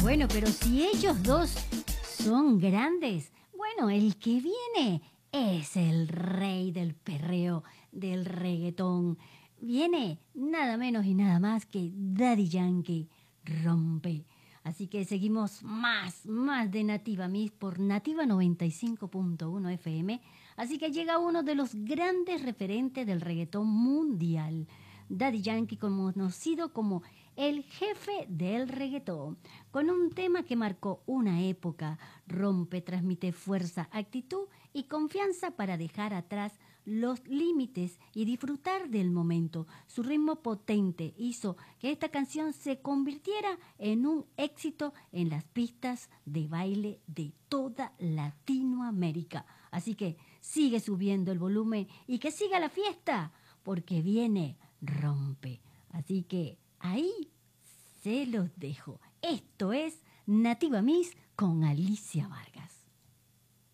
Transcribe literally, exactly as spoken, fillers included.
Bueno, pero si ellos dos son grandes, bueno, el que viene es el rey del perreo, del reggaetón. Viene nada menos y nada más que Daddy Yankee, Rompe. Así que seguimos más, más de Nativa Miss por Nativa noventa y cinco punto uno F M. Así que llega uno de los grandes referentes del reggaetón mundial. Daddy Yankee, conocido como el jefe del reggaetón, con un tema que marcó una época. Rompe transmite fuerza, actitud y confianza para dejar atrás los límites y disfrutar del momento. Su ritmo potente hizo que esta canción se convirtiera en un éxito en las pistas de baile de toda Latinoamérica. Así que sigue subiendo el volumen y que siga la fiesta, porque viene Rompe. Así que ahí se los dejo. Esto es Nativa Miss con Alicia Vargas.